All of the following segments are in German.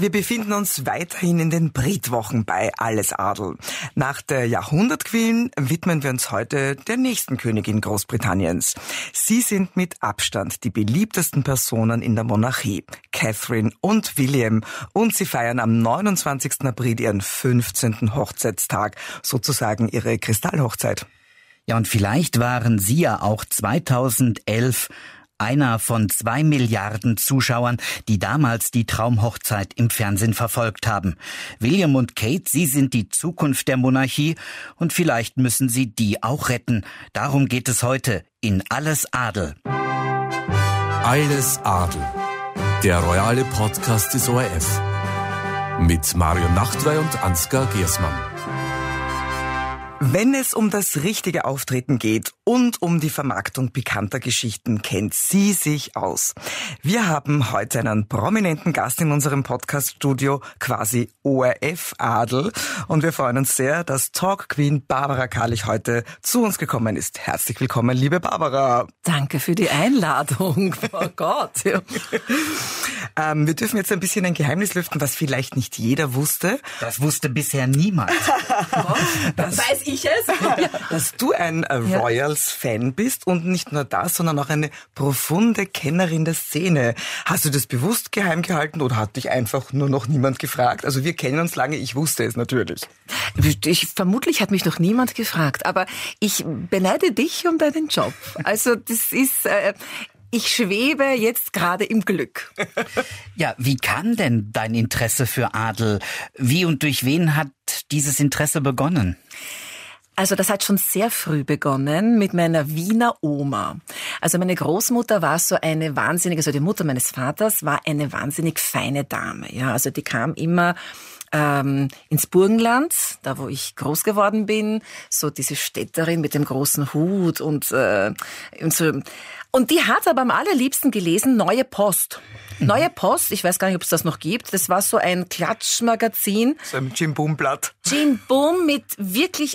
Wir befinden uns weiterhin in den Britwochen bei Alles Adel. Nach der Jahrhundertqueen widmen wir uns heute der nächsten Königin Großbritanniens. Sie sind mit Abstand die beliebtesten Personen in der Monarchie, Catherine und William. Und sie feiern am 29. April ihren 15. Hochzeitstag, sozusagen ihre Kristallhochzeit. Ja, und vielleicht waren Sie ja auch 2011 einer von 2 Milliarden Zuschauern, die damals die Traumhochzeit im Fernsehen verfolgt haben. William und Kate, sie sind die Zukunft der Monarchie und vielleicht müssen sie die auch retten. Darum geht es heute in Alles Adel. Alles Adel, der royale Podcast des ORF. Mit Marion Nachtwey und Ansgar Gersmann. Wenn es um das richtige Auftreten geht und um die Vermarktung bekannter Geschichten, kennt sie sich aus. Wir haben heute einen prominenten Gast in unserem Podcast-Studio, quasi ORF-Adel. Und wir freuen uns sehr, dass Talk-Queen Barbara Karlich heute zu uns gekommen ist. Herzlich willkommen, liebe Barbara. Danke für die Einladung. Oh Gott. Ja. Wir dürfen jetzt ein bisschen ein Geheimnis lüften, was vielleicht nicht jeder wusste. Das wusste bisher niemand. Das weiß ich es. Dass du ein Royals-Fan bist und nicht nur das, sondern auch eine profunde Kennerin der Szene. Hast du das bewusst geheim gehalten oder hat dich einfach nur noch niemand gefragt? Also wir kennen uns lange, ich wusste es natürlich. Vermutlich hat mich noch niemand gefragt, aber ich beneide dich um deinen Job. Also das ist... Ich schwebe jetzt gerade im Glück. Ja, wie kam denn dein Interesse für Adel? Wie und durch wen hat dieses Interesse begonnen? Also das hat schon sehr früh begonnen mit meiner Wiener Oma. Also meine Großmutter war so eine wahnsinnige, also die Mutter meines Vaters war eine wahnsinnig feine Dame. Ja, also die kam immer ins Burgenland, da wo ich groß geworden bin, so diese Städterin mit dem großen Hut und so. Und die hat aber am allerliebsten gelesen Neue Post. Neue Post, ich weiß gar nicht, ob es das noch gibt. Das war so ein Klatschmagazin. So ein Jim Boom-Blatt. Jim Boom mit wirklich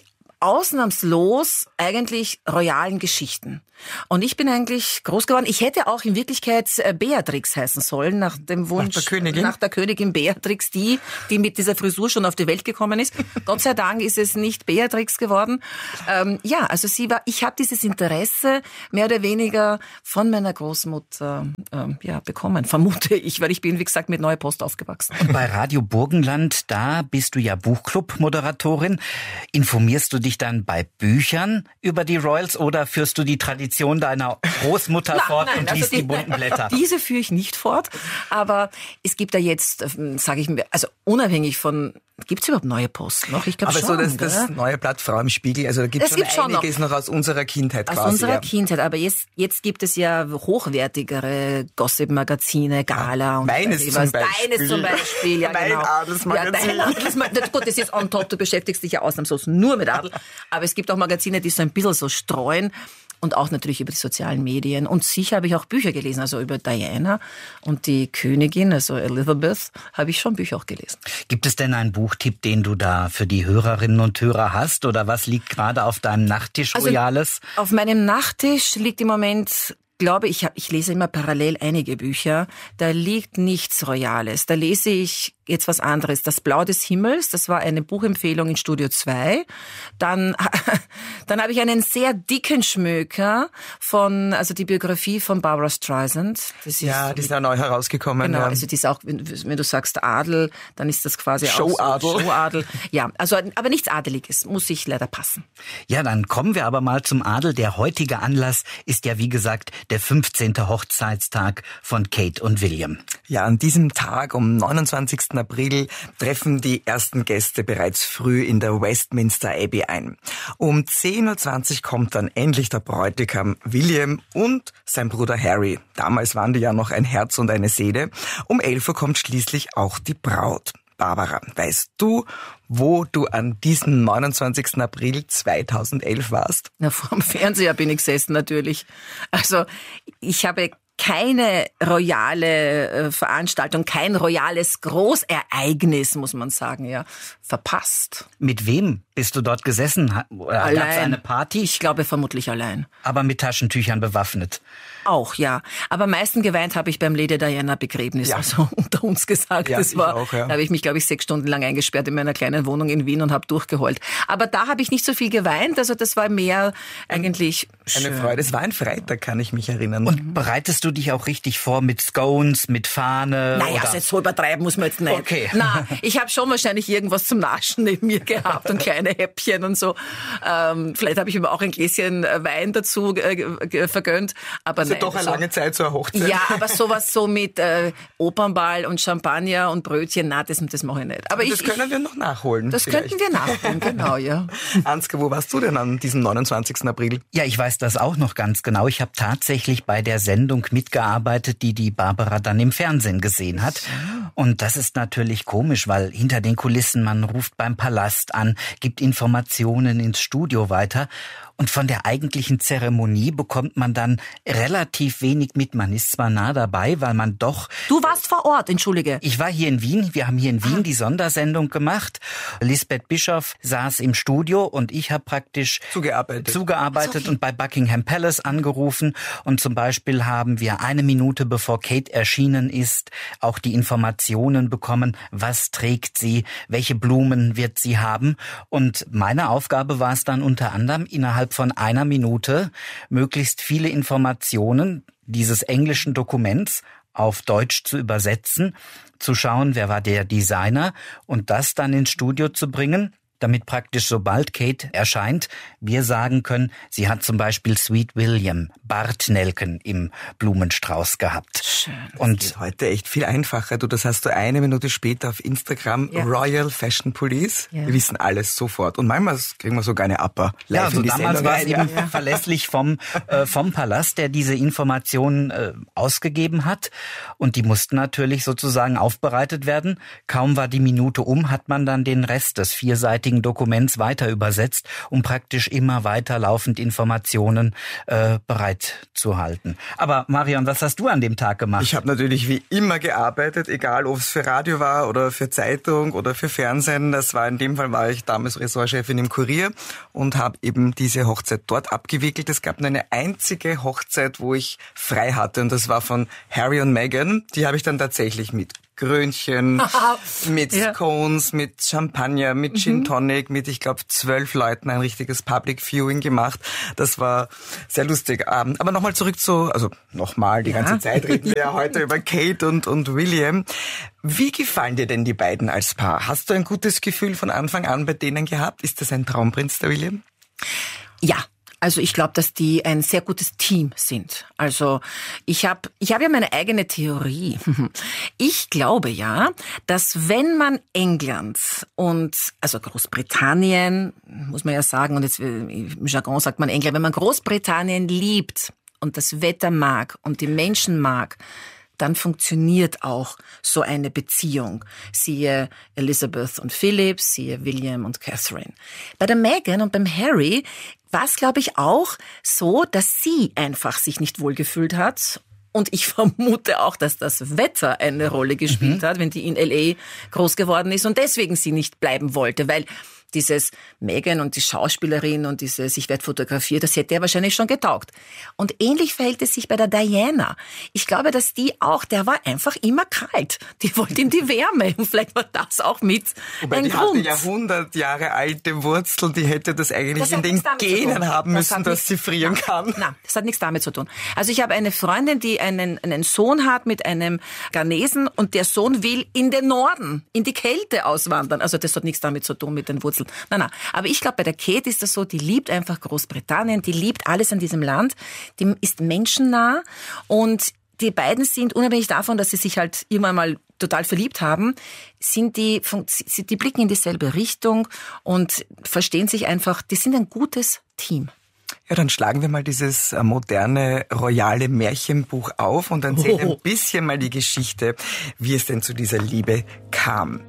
ausnahmslos eigentlich royalen Geschichten. Und ich bin eigentlich groß geworden. Ich hätte auch in Wirklichkeit Beatrix heißen sollen, nach dem Wunsch, nach der Königin Beatrix, die mit dieser Frisur schon auf die Welt gekommen ist. Gott sei Dank ist es nicht Beatrix geworden. Also ich habe dieses Interesse mehr oder weniger von meiner Großmutter bekommen, vermute ich, weil ich bin, wie gesagt, mit Neue Post aufgewachsen. Und bei Radio Burgenland, da bist du ja Buchclub-Moderatorin. Informierst du dich dann bei Büchern über die Royals oder führst du die Tradition deiner Großmutter fort und liest die bunten Blätter? Diese führe ich nicht fort, aber es gibt da jetzt, sage ich mir, also unabhängig von, gibt es überhaupt Neue Post noch? Ich glaube schon. Aber so das neue Blatt Frau im Spiegel, also da gibt es schon einiges noch aus unserer Kindheit quasi. Aus unserer Kindheit, aber jetzt gibt es ja hochwertigere Gossip-Magazine, Gala und Meines zum Beispiel, ja mein genau. Adelsmagazin. Ja, dein Adelsmagazin. Gut, das ist on top, du beschäftigst dich ja ausnahmslos nur mit Adel, aber es gibt auch Magazine, die so ein bisschen so streuen. Und auch natürlich über die sozialen Medien. Und sicher habe ich auch Bücher gelesen, also über Diana und die Königin, also Elizabeth, habe ich schon Bücher auch gelesen. Gibt es denn einen Buchtipp, den du da für die Hörerinnen und Hörer hast? Oder was liegt gerade auf deinem Nachttisch Royales? Auf meinem Nachttisch liegt im Moment, glaube ich, ich lese immer parallel einige Bücher, da liegt nichts Royales. Da lese ich jetzt was anderes. Das Blau des Himmels, das war eine Buchempfehlung in Studio 2. Dann habe ich einen sehr dicken Schmöker also die Biografie von Barbra Streisand. Die ist ja neu herausgekommen. Genau, also die ist auch, wenn du sagst Adel, dann ist das quasi Showadel. auch so Showadel. Ja, also, aber nichts Adeliges, muss ich leider passen. Ja, dann kommen wir aber mal zum Adel. Der heutige Anlass ist ja, wie gesagt, der 15. Hochzeitstag von Kate und William. Ja, an diesem Tag um 29. April treffen die ersten Gäste bereits früh in der Westminster Abbey ein. Um 10.20 Uhr kommt dann endlich der Bräutigam William und sein Bruder Harry. Damals waren die ja noch ein Herz und eine Seele. Um 11 Uhr kommt schließlich auch die Braut. Barbara, weißt du, wo du an diesem 29. April 2011 warst? Na, vor dem Fernseher bin ich gesessen natürlich. Also ich habe keine royale Veranstaltung, kein royales Großereignis, muss man sagen, ja, verpasst. Mit wem bist du dort gesessen? Oder gab es eine Party? Ich glaube vermutlich allein. Aber mit Taschentüchern bewaffnet? Auch, ja. Aber am meisten geweint habe ich beim Lady Diana Begräbnis, also unter uns gesagt. Ja, das war, auch, ja. Da habe ich mich, glaube ich, 6 Stunden lang eingesperrt in meiner kleinen Wohnung in Wien und habe durchgeheult. Aber da habe ich nicht so viel geweint, also das war mehr eigentlich eine schön. Freude. Es war ein Freitag, kann ich mich erinnern. Und bereitest du dich auch richtig vor mit Scones, mit Fahne? Naja, oder? also jetzt so übertreiben muss man jetzt nicht. Okay. Na, ich habe schon wahrscheinlich irgendwas zum Naschen neben mir gehabt und kleine Häppchen und so. Vielleicht habe ich mir auch ein Gläschen Wein dazu vergönnt. Aber das ist nein, doch eine lange Zeit zur Hochzeit. Ja, aber sowas so mit Opernball und Champagner und Brötchen, das mache ich nicht. Aber das können wir noch nachholen. Das vielleicht. könnten wir nachholen, genau, ja. Ansgar, wo warst du denn an diesem 29. April? Ja, ich weiß das auch noch ganz genau. Ich habe tatsächlich bei der Sendung mitgearbeitet, die Barbara dann im Fernsehen gesehen hat. Und das ist natürlich komisch, weil hinter den Kulissen, man ruft beim Palast an, gibt Informationen ins Studio weiter. Und von der eigentlichen Zeremonie bekommt man dann relativ wenig mit. Man ist zwar nah dabei, weil man doch... Du warst vor Ort, entschuldige. Ich war hier in Wien. Wir haben hier in Wien die Sondersendung gemacht. Lisbeth Bischoff saß im Studio und ich habe praktisch zugearbeitet und bei Buckingham Palace angerufen. Und zum Beispiel haben wir 1 Minute bevor Kate erschienen ist, auch die Informationen bekommen, was trägt sie, welche Blumen wird sie haben. Und meine Aufgabe war es dann unter anderem, innerhalb von 1 Minute möglichst viele Informationen dieses englischen Dokuments auf Deutsch zu übersetzen, zu schauen, wer war der Designer und das dann ins Studio zu bringen, damit praktisch sobald Kate erscheint, wir sagen können, sie hat zum Beispiel Sweet William, Bartnelken im Blumenstrauß gehabt. Schön. Und Das ist heute echt viel einfacher. Das hast du 1 Minute später auf Instagram, Ja. Royal Fashion Police. Ja. Wir wissen alles sofort. Und manchmal kriegen wir sogar eine Upper live ja, also in die damals Sendung war es rein. eben verlässlich vom Palast, der diese Informationen ausgegeben hat. Und die mussten natürlich sozusagen aufbereitet werden. Kaum war die Minute hat man dann den Rest des 4-seitigen Dokuments weiter übersetzt, um praktisch immer weiter laufend Informationen bereit zu halten. Aber Marion, was hast du an dem Tag gemacht? Ich habe natürlich wie immer gearbeitet, egal ob es für Radio war oder für Zeitung oder für Fernsehen. In dem Fall war ich damals Ressortchefin im Kurier und habe eben diese Hochzeit dort abgewickelt. Es gab nur eine einzige Hochzeit, wo ich frei hatte und das war von Harry und Meghan. Die habe ich dann tatsächlich mit Krönchen, mit Scones, mit Champagner, mit Gin Tonic, mit, ich glaube, 12 Leuten ein richtiges Public Viewing gemacht. Das war sehr lustig. Aber nochmal zurück die ganze Zeit reden wir ja heute über Kate und William. Wie gefallen dir denn die beiden als Paar? Hast du ein gutes Gefühl von Anfang an bei denen gehabt? Ist das ein Traumprinz, der William? Ja. Also ich glaube, dass die ein sehr gutes Team sind. Also ich hab ja meine eigene Theorie. Ich glaube ja, dass wenn man England also Großbritannien, muss man ja sagen, und jetzt im Jargon sagt man England, wenn man Großbritannien liebt und das Wetter mag und die Menschen mag, dann funktioniert auch so eine Beziehung. Siehe Elizabeth und Philip, siehe William und Catherine. Bei der Meghan und beim Harry war es, glaube ich, auch so, dass sie einfach sich nicht wohlgefühlt hat. Und ich vermute auch, dass das Wetter eine Rolle gespielt hat, wenn die in L.A. groß geworden ist und deswegen sie nicht bleiben wollte, weil dieses Meghan und die Schauspielerin und dieses ich werde fotografiert, das hätte er wahrscheinlich schon getaugt. Und ähnlich verhält es sich bei der Diana. Ich glaube, dass der war einfach immer kalt. Die wollte in die Wärme. Und vielleicht war das auch mit Wobei ein die Grund. hatte ja 100 Jahre alte Wurzeln, die hätte das eigentlich in den Genen haben müssen, dass sie frieren kann. Nein, das hat nichts damit zu tun. Also ich habe eine Freundin, die einen Sohn hat mit einem Ghanesen und der Sohn will in den Norden, in die Kälte auswandern. Also das hat nichts damit zu tun mit den Wurzeln. Nein. Aber ich glaube, bei der Kate ist das so, die liebt einfach Großbritannien, die liebt alles an diesem Land, die ist menschennah und die beiden sind, unabhängig davon, dass sie sich halt immer mal total verliebt haben, die blicken in dieselbe Richtung und verstehen sich einfach, die sind ein gutes Team. Ja, dann schlagen wir mal dieses moderne, royale Märchenbuch auf und erzählen ein bisschen mal die Geschichte, wie es denn zu dieser Liebe kam.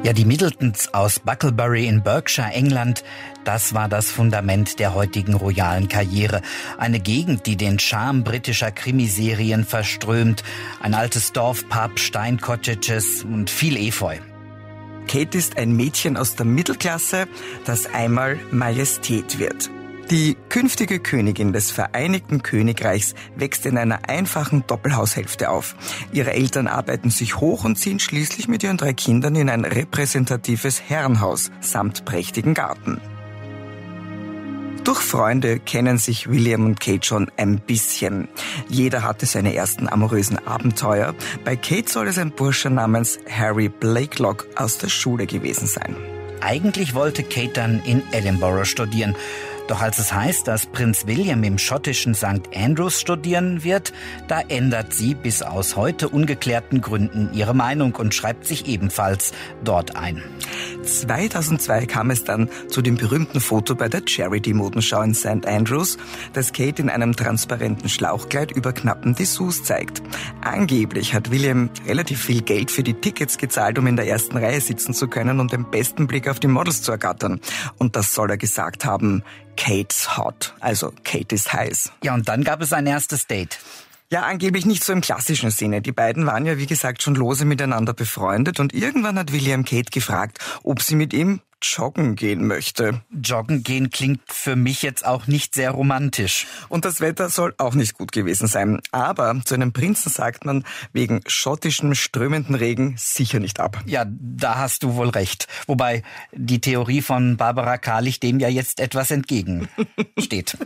Ja, die Middletons aus Bucklebury in Berkshire, England, das war das Fundament der heutigen royalen Karriere. Eine Gegend, die den Charme britischer Krimiserien verströmt. Ein altes Dorfpub, Steincottages und viel Efeu. Kate ist ein Mädchen aus der Mittelklasse, das einmal Majestät wird. Die künftige Königin des Vereinigten Königreichs wächst in einer einfachen Doppelhaushälfte auf. Ihre Eltern arbeiten sich hoch und ziehen schließlich mit ihren 3 Kindern in ein repräsentatives Herrenhaus samt prächtigen Garten. Durch Freunde kennen sich William und Kate schon ein bisschen. Jeder hatte seine ersten amorösen Abenteuer. Bei Kate soll es ein Bursche namens Harry Blakelock aus der Schule gewesen sein. Eigentlich wollte Kate dann in Edinburgh studieren. Doch als es heißt, dass Prinz William im schottischen St. Andrews studieren wird, da ändert sie bis aus heute ungeklärten Gründen ihre Meinung und schreibt sich ebenfalls dort ein. 2002 kam es dann zu dem berühmten Foto bei der Charity-Modenschau in St. Andrews, das Kate in einem transparenten Schlauchkleid über knappen Dessous zeigt. Angeblich hat William relativ viel Geld für die Tickets gezahlt, um in der ersten Reihe sitzen zu können und den besten Blick auf die Models zu ergattern. Und das soll er gesagt haben: Kate's hot, also Kate ist heiß. Ja, und dann gab es ein erstes Date. Ja, angeblich nicht so im klassischen Sinne. Die beiden waren ja, wie gesagt, schon lose miteinander befreundet und irgendwann hat William Kate gefragt, ob sie mit ihm joggen gehen möchte. Joggen gehen klingt für mich jetzt auch nicht sehr romantisch. Und das Wetter soll auch nicht gut gewesen sein. Aber zu einem Prinzen sagt man wegen schottischem strömenden Regen sicher nicht ab. Ja, da hast du wohl recht. Wobei die Theorie von Barbara Karlich dem ja jetzt etwas entgegensteht.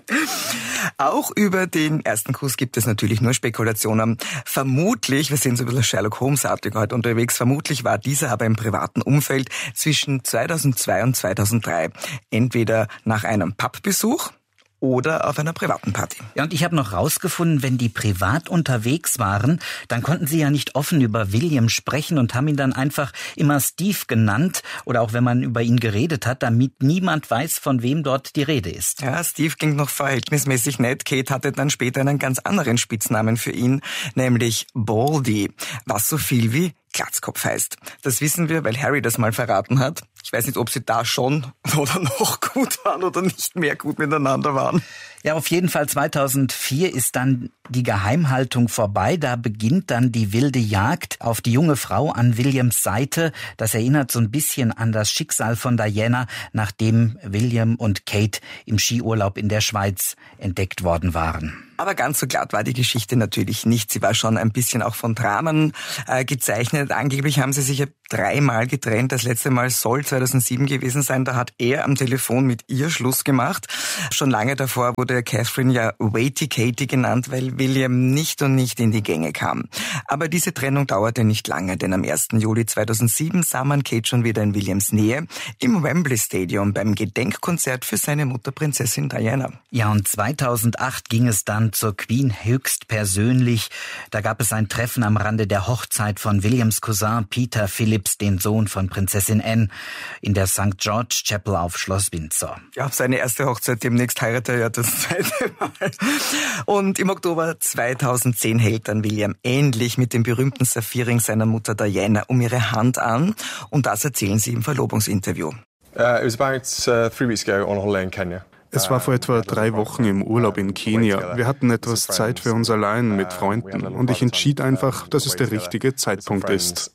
Auch über den ersten Kuss gibt es natürlich nur Spekulationen. Vermutlich, wir sind so ein bisschen Sherlock Holmes-artig heute unterwegs, vermutlich war dieser aber im privaten Umfeld zwischen 2002 und 2003. Entweder nach einem Pubbesuch oder auf einer privaten Party. Ja, und ich habe noch rausgefunden, wenn die privat unterwegs waren, dann konnten sie ja nicht offen über William sprechen und haben ihn dann einfach immer Steve genannt oder auch wenn man über ihn geredet hat, damit niemand weiß, von wem dort die Rede ist. Ja, Steve ging noch verhältnismäßig nett. Kate hatte dann später einen ganz anderen Spitznamen für ihn, nämlich Baldy, was so viel wie Glatzkopf heißt. Das wissen wir, weil Harry das mal verraten hat. Ich weiß nicht, ob sie da schon oder noch gut waren oder nicht mehr gut miteinander waren. Ja, auf jeden Fall 2004 ist dann die Geheimhaltung vorbei. Da beginnt dann die wilde Jagd auf die junge Frau an Williams Seite. Das erinnert so ein bisschen an das Schicksal von Diana, nachdem William und Kate im Skiurlaub in der Schweiz entdeckt worden waren. Aber ganz so glatt war die Geschichte natürlich nicht. Sie war schon ein bisschen auch von Dramen gezeichnet. Angeblich haben sie sich ja 3-mal getrennt. Das letzte Mal soll 2007 gewesen sein. Da hat er am Telefon mit ihr Schluss gemacht. Schon lange davor wurde Catherine ja Waity Katie genannt, weil William nicht in die Gänge kam. Aber diese Trennung dauerte nicht lange, denn am 1. Juli 2007 sah man Kate schon wieder in Williams Nähe im Wembley Stadium beim Gedenkkonzert für seine Mutter Prinzessin Diana. Ja, und 2008 ging es dann zur Queen höchstpersönlich. Da gab es ein Treffen am Rande der Hochzeit von Williams Cousin Peter Phillips, den Sohn von Prinzessin Anne, in der St. George Chapel auf Schloss Windsor. Ja, seine erste Hochzeit, demnächst heiratet er ja das 2. Mal. Und im Oktober 2010 hält dann William endlich mit dem berühmten Saphirring seiner Mutter Diana um ihre Hand an. Und das erzählen sie im Verlobungsinterview. It was about 3 weeks ago on holiday in Kenya. Es war vor etwa 3 Wochen im Urlaub in Kenia. Wir hatten etwas Zeit für uns allein mit Freunden und ich entschied einfach, dass es der richtige Zeitpunkt ist.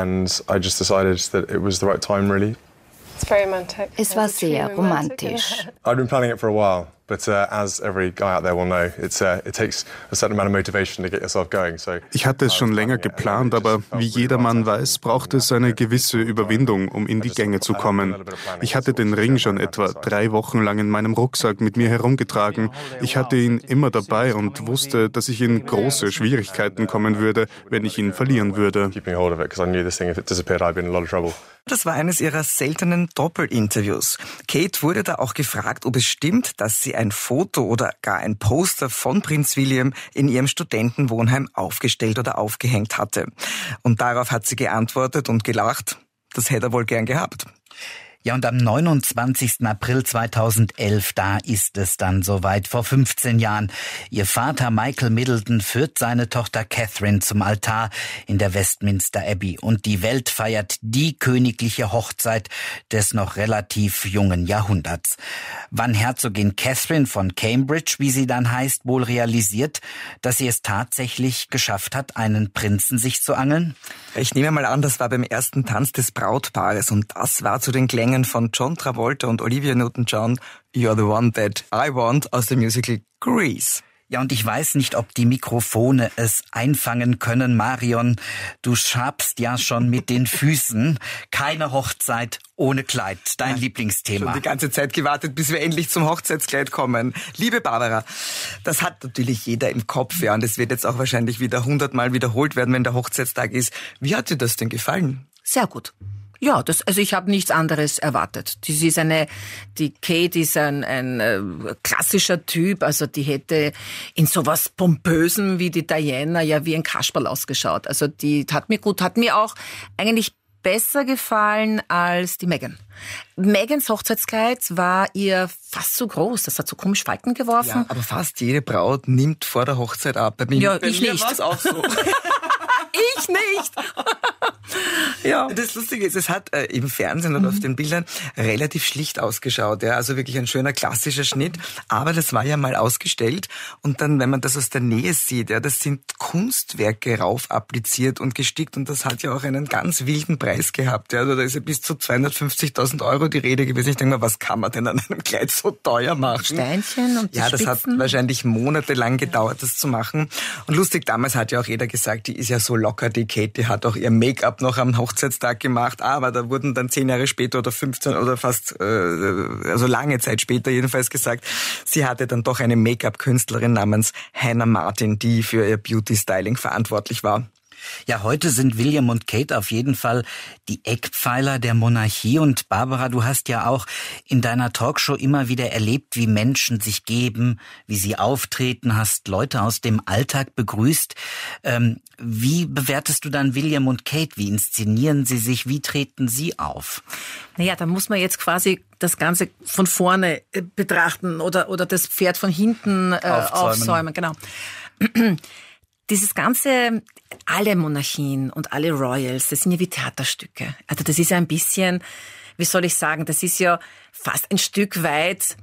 Es war sehr romantisch. I'd been planning it for a while, but as every guy out there will know, it takes a certain amount of motivation to get yourself going. So ich hatte es schon länger geplant, aber wie jeder Mann weiß, braucht es eine gewisse Überwindung, um in die Gänge zu kommen. Ich hatte den Ring schon etwa 3 Wochen lang in meinem Rucksack mit mir herumgetragen. Ich hatte ihn immer dabei und wusste, dass ich in große Schwierigkeiten kommen würde, wenn ich ihn verlieren würde. Das war eines ihrer seltenen Doppelinterviews. Kate wurde da auch gefragt, ob es stimmt, dass sie ein Foto oder gar ein Poster von Prinz William in ihrem Studentenwohnheim aufgestellt oder aufgehängt hatte. Und darauf hat sie geantwortet und gelacht, das hätte er wohl gern gehabt. Ja, und am 29. April 2011, da ist es dann soweit, vor 15 Jahren. Ihr Vater Michael Middleton führt seine Tochter Catherine zum Altar in der Westminster Abbey. Und die Welt feiert die königliche Hochzeit des noch relativ jungen Jahrhunderts. Wann Herzogin Catherine von Cambridge, wie sie dann heißt, wohl realisiert, dass sie es tatsächlich geschafft hat, einen Prinzen sich zu angeln? Ich nehme mal an, das war beim ersten Tanz des Brautpaares und das war zu den Klängen von John Travolta und Olivia Newton-John, You're the One That I Want aus dem Musical Grease. Ja, und ich weiß nicht, ob die Mikrofone es einfangen können. Marion, du schabst ja schon mit den Füßen. Keine Hochzeit ohne Kleid. Dein Lieblingsthema. Schon die ganze Zeit gewartet, bis wir endlich zum Hochzeitskleid kommen. Liebe Barbara, das hat natürlich jeder im Kopf, ja, und es wird jetzt auch wahrscheinlich wieder 100-mal wiederholt werden, wenn der Hochzeitstag ist. Wie hat dir das denn gefallen? Sehr gut. Ja, also ich habe nichts anderes erwartet. Die Kate ist ein klassischer Typ, also die hätte in sowas Pompösem wie die Diana ja wie ein Kasperl ausgeschaut. Also die hat mir auch eigentlich besser gefallen als die Meghan. Megans Hochzeitskleid war ihr fast zu groß. Das hat so komisch Falten geworfen. Ja, aber fast jede Braut nimmt vor der Hochzeit ab. Bei mir ich nicht. War es auch so. Ich nicht. Ja. Das Lustige ist, es hat im Fernsehen oder auf den Bildern relativ schlicht ausgeschaut. Ja, also wirklich ein schöner klassischer Schnitt. Aber das war ja mal ausgestellt. Und dann, wenn man das aus der Nähe sieht, ja, das sind Kunstwerke rauf appliziert und gestickt. Und das hat ja auch einen ganz wilden Preis gehabt. Ja, also da ist ja bis zu 250.000 € die Rede gewesen. Ich denke mal, was kann man denn an einem Kleid so teuer machen? Steinchen und die Ja, das Spitzen. hat wahrscheinlich monatelang gedauert, das zu machen. Und lustig, damals hat ja auch jeder gesagt, die ist ja so locker, die Kate, die hat auch ihr Make-up noch am Hochzeitstag gemacht, aber da wurden dann 10 Jahre später oder 15 oder fast, also lange Zeit später jedenfalls gesagt, sie hatte dann doch eine Make-up-Künstlerin namens Hannah Martin, die für ihr Beauty-Styling verantwortlich war. Ja, heute sind William und Kate auf jeden Fall die Eckpfeiler der Monarchie. Und Barbara, du hast ja auch in deiner Talkshow immer wieder erlebt, wie Menschen sich geben, wie sie auftreten, hast Leute aus dem Alltag begrüßt. Wie bewertest du dann William und Kate? Wie inszenieren sie sich? Wie treten sie auf? Naja, da muss man jetzt quasi das Ganze von vorne betrachten oder das Pferd von hinten aufsäumen. Genau. Dieses ganze, alle Monarchien und alle Royals, das sind ja wie Theaterstücke. Also das ist ja ein bisschen, wie soll ich sagen, das ist ja fast ein Stück weit,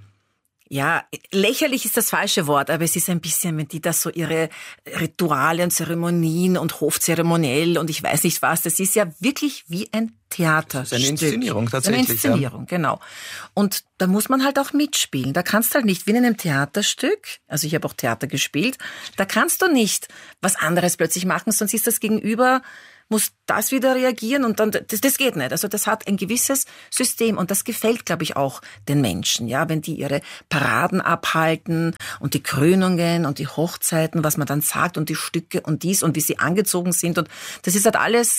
ja, lächerlich ist das falsche Wort, aber es ist ein bisschen, wenn die da so ihre Rituale und Zeremonien und Hofzeremoniell und ich weiß nicht was, das ist ja wirklich wie ein Theaterstück. Das ist eine Inszenierung tatsächlich. Eine Inszenierung, ja. Genau. Und da muss man halt auch mitspielen. Da kannst du halt nicht, wie in einem Theaterstück, also ich habe auch Theater gespielt, da kannst du nicht was anderes plötzlich machen, sonst ist das Gegenüber, muss das wieder reagieren und dann, das geht nicht. Also das hat ein gewisses System und das gefällt, glaube ich, auch den Menschen, ja, wenn die ihre Paraden abhalten und die Krönungen und die Hochzeiten, was man dann sagt und die Stücke und dies und wie sie angezogen sind und das ist halt alles,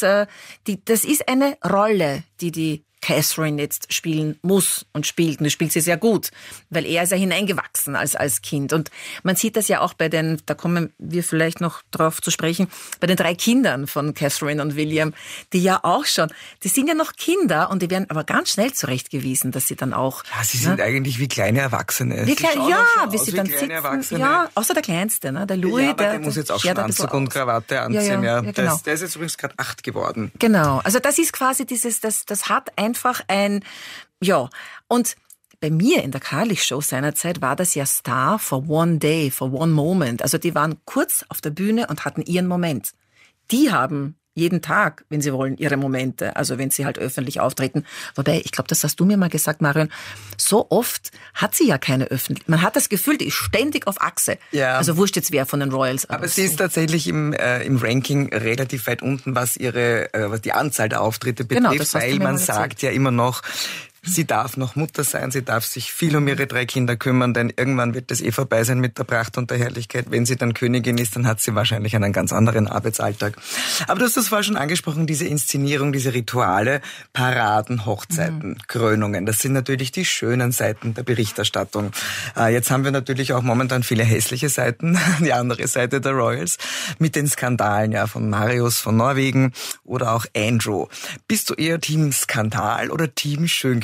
das ist eine Rolle, die Catherine jetzt spielen muss und spielt. Und das spielt sie sehr gut, weil er ist ja hineingewachsen als Kind. Und man sieht das ja auch bei den, da kommen wir vielleicht noch drauf zu sprechen, bei den 3 Kindern von Catherine und William, die ja auch schon, die sind ja noch Kinder und die werden aber ganz schnell zurechtgewiesen, dass sie dann auch... Ja, sie sind eigentlich wie kleine Erwachsene. Wie klein, ja, wie sie dann sitzen. Erwachsene. Ja, außer der Kleinste, ne? Der Louis. Ja, der muss jetzt auch schon Anzug und Krawatte anziehen. Ja, genau. Der ist jetzt übrigens gerade 8 geworden. Genau, also das ist quasi dieses, das hat einfach ein, ja, und bei mir in der Karlich-Show seinerzeit war das ja Star for one day, for one moment. Also die waren kurz auf der Bühne und hatten ihren Moment. Die haben jeden Tag, wenn sie wollen, ihre Momente, also wenn sie halt öffentlich auftreten. Wobei, ich glaube, das hast du mir mal gesagt, Marion, so oft hat sie ja keine öffentlich. Man hat das Gefühl, die ist ständig auf Achse. Ja. Also wurscht jetzt wer von den Royals. Aber sie ist tatsächlich im Ranking relativ weit unten, was die Anzahl der Auftritte betrifft, genau, weil man sagt ja immer noch, sie darf noch Mutter sein, sie darf sich viel um ihre 3 Kinder kümmern, denn irgendwann wird das vorbei sein mit der Pracht und der Herrlichkeit. Wenn sie dann Königin ist, dann hat sie wahrscheinlich einen ganz anderen Arbeitsalltag. Aber du hast das vorher schon angesprochen, diese Inszenierung, diese Rituale, Paraden, Hochzeiten, Krönungen, das sind natürlich die schönen Seiten der Berichterstattung. Jetzt haben wir natürlich auch momentan viele hässliche Seiten, die andere Seite der Royals, mit den Skandalen ja von Marius von Norwegen oder auch Andrew. Bist du eher Team Skandal oder Team Schöngespielt?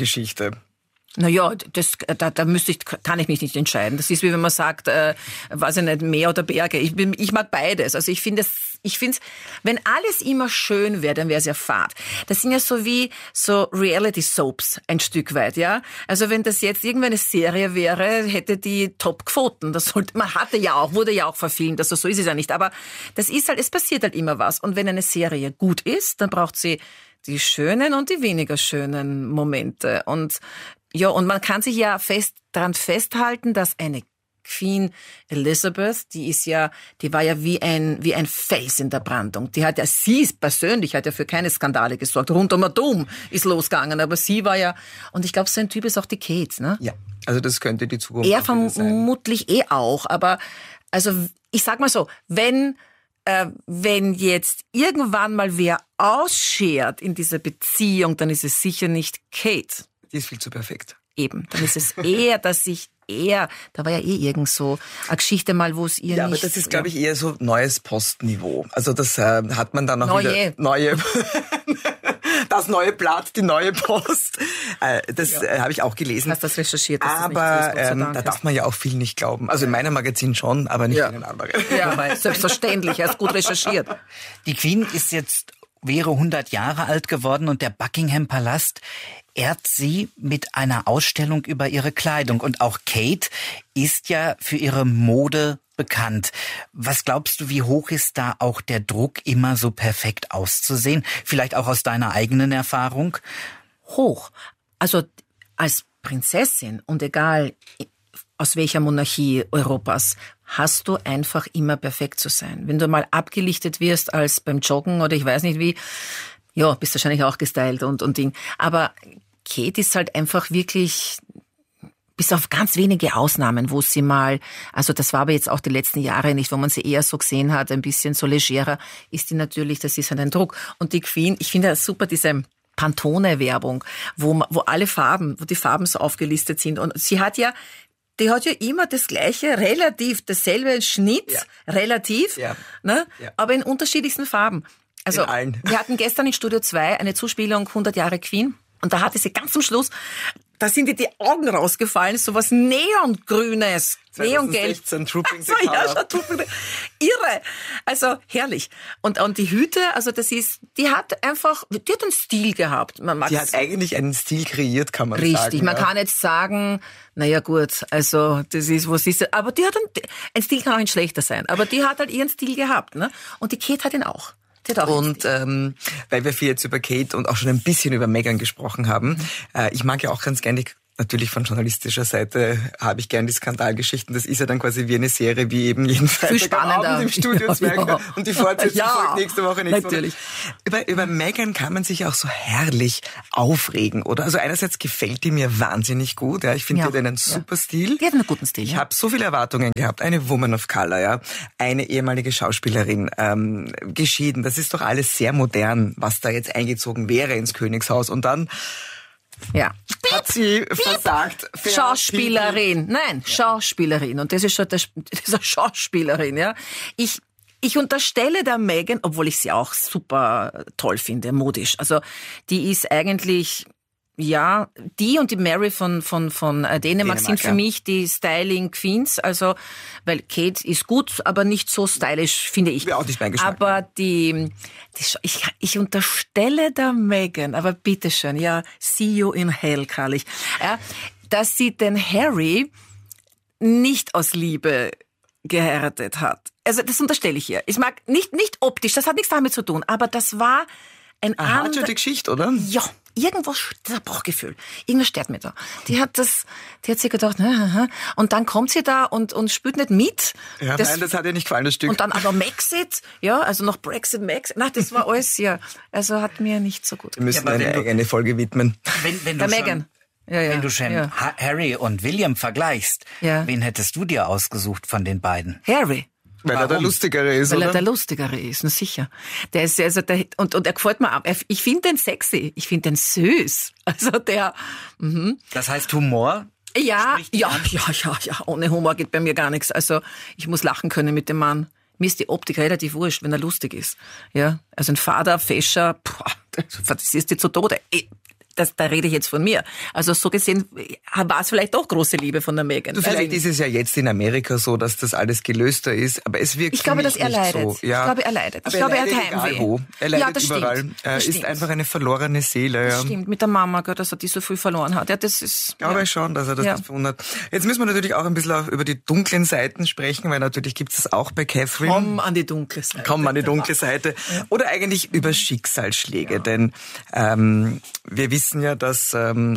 Geschichte? Naja, kann ich mich nicht entscheiden. Das ist wie wenn man sagt, weiß ich nicht, Meer oder Berge. Ich mag beides. Also ich finde, wenn alles immer schön wäre, dann wäre es ja fad. Das sind ja so wie so Reality-Soaps ein Stück weit, ja. Also wenn das jetzt irgendwann eine Serie wäre, hätte die Top-Quoten. Wurde ja auch verfilmt. Also so ist es ja nicht. Aber das ist halt, es passiert halt immer was. Und wenn eine Serie gut ist, dann braucht sie die schönen und die weniger schönen Momente. Und man kann sich ja daran festhalten, dass eine Queen Elizabeth, die war ja wie ein Fels in der Brandung. Sie persönlich hat ja für keine Skandale gesorgt. Rund um Atom ist losgegangen, aber sie war ja, und ich glaube, so ein Typ ist auch die Kate, ne? Ja, also das könnte die Zukunft sein. Er vermutlich auch, aber, also, ich sag mal so, wenn jetzt irgendwann mal wer ausschert in dieser Beziehung, dann ist es sicher nicht Kate. Die ist viel zu perfekt. Eben, dann ist es eher, da war ja irgend so eine Geschichte mal, wo es ihr nicht... Ja, aber das ist, glaube ich, eher so neues Postniveau. Also das hat man dann auch wieder... Das neue Blatt, die neue Post. Das habe ich auch gelesen. Hast das recherchiert? Aber da darf man ja auch viel nicht glauben. Also in meinem Magazin schon, aber nicht in den anderen. Ja, weil selbstverständlich, er ist gut recherchiert. Die Queen wäre 100 Jahre alt geworden und der Buckingham-Palast ehrt sie mit einer Ausstellung über ihre Kleidung. Und auch Kate ist ja für ihre Mode bekannt. Was glaubst du, wie hoch ist da auch der Druck, immer so perfekt auszusehen? Vielleicht auch aus deiner eigenen Erfahrung? Hoch. Also als Prinzessin und egal aus welcher Monarchie Europas, hast du einfach immer perfekt zu sein. Wenn du mal abgelichtet wirst als beim Joggen oder ich weiß nicht wie, ja, bist wahrscheinlich auch gestylt und Ding. Aber Kate ist halt einfach wirklich, bis auf ganz wenige Ausnahmen, wo sie mal, also das war aber jetzt auch die letzten Jahre nicht, wo man sie eher so gesehen hat, ein bisschen so legerer, ist die natürlich, das ist halt ein Druck. Und die Queen, ich finde das super, diese Pantone-Werbung, wo die Farben so aufgelistet sind. Und die hat ja immer das gleiche, relativ dasselbe Schnitt, ne? Aber in unterschiedlichsten Farben. Also, wir hatten gestern in Studio 2 eine Zuspielung 100 Jahre Queen und da hatte sie ganz zum Schluss, da sind ihr die Augen rausgefallen, so was Neongrünes, Neongelb. Trooping the Color. Irre. Also, herrlich. Und die Hüte, also die hat einen Stil gehabt. Die hat eigentlich einen Stil kreiert, kann man sagen. Richtig. Man kann jetzt sagen, naja, gut, also, aber die hat ein Stil kann auch nicht schlechter sein, aber die hat halt ihren Stil gehabt, ne? Und die Kate hat ihn auch. Und weil wir viel jetzt über Kate und auch schon ein bisschen über Meghan gesprochen haben, ich mag ja auch ganz gerne, natürlich von journalistischer Seite habe ich gerne die Skandalgeschichten. Das ist ja dann quasi wie eine Serie, wie eben jeden Freitagabend im Studio Zwerg und die Fortsetzung folgt nächste Woche. Natürlich. Über Meghan kann man sich auch so herrlich aufregen, oder? Also einerseits gefällt die mir wahnsinnig gut. Ja, ich finde, die hat einen super Stil. Die hat einen guten Stil. Ich habe so viele Erwartungen gehabt. Eine Woman of Color, ja, eine ehemalige Schauspielerin, geschieden. Das ist doch alles sehr modern, was da jetzt eingezogen wäre ins Königshaus. Und dann hat sie versagt. Schauspielerin. Nein, Schauspielerin. Und das ist schon diese Schauspielerin, ja. Ich unterstelle der Meghan, obwohl ich sie auch super toll finde, modisch. Also, die ist eigentlich, die und die Mary von Dänemark sind für mich die Styling Queens. Also, weil Kate ist gut, aber nicht so stylisch, finde ich. Ja, auch nicht mein Geschmack. Aber ich unterstelle der Meghan, aber bitteschön, see you in hell, Karl, dass sie den Harry nicht aus Liebe geheiratet hat. Also, das unterstelle ich ihr. Ich mag nicht optisch, das hat nichts damit zu tun, aber das war ein anderer Geschichte, oder? Ja, irgendwo, das Bauchgefühl. Irgendwas stört mir da. Die hat sich gedacht, und dann kommt sie da und spielt nicht mit. Ja, das hat ihr nicht gefallen, das Stück. Und dann aber Maxit, also noch Brexit, das war alles, also hat mir nicht so gut. Wir müssen eine eigene Folge widmen. Wenn du Meghan. Wenn du schon Harry und William vergleichst, wen hättest du dir ausgesucht von den beiden? Harry. Weil er der Lustigere ist, Weil oder? er der Lustigere ist, na sicher. Der ist und er gefällt mir auch. Ich finde den sexy, ich finde den süß. Also Das heißt Humor? Ja. Ohne Humor geht bei mir gar nichts. Also ich muss lachen können mit dem Mann. Mir ist die Optik relativ wurscht, wenn er lustig ist. Ja, also ein fader, fescher, das ist dir zu Tode. da rede ich jetzt von mir. Also so gesehen war es vielleicht doch große Liebe von der Meghan. Vielleicht ist es ja jetzt in Amerika so, dass das alles gelöster ist, aber es wirkt Ich glaube, dass er leidet. So. Ja. Ich glaube, er leidet. Aber ich glaube, er hat egal Heimweh. wo. Er leidet das überall. Stimmt. Er ist einfach eine verlorene Seele. Das stimmt, mit der Mama, dass er die so früh verloren hat. Ja, das ist... Ich glaube schon, dass er das verwundert. Jetzt müssen wir natürlich auch ein bisschen über die dunklen Seiten sprechen, weil natürlich gibt es das auch bei Catherine. Komm an die dunkle Seite. Komm an die dunkle Seite. Oder eigentlich über Schicksalsschläge, denn wir wissen ja, dass